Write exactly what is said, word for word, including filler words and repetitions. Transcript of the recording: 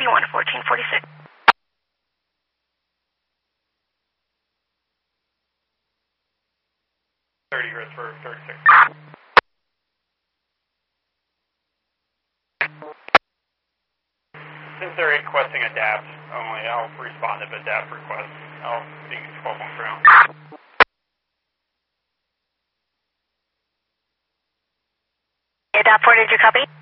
one fourteen forty-six. thirty hertz for thirty-six. Since they're requesting a D A P only, I'll respond to the D A P request. I'll be twelve one ground. A D A P four, did you copy?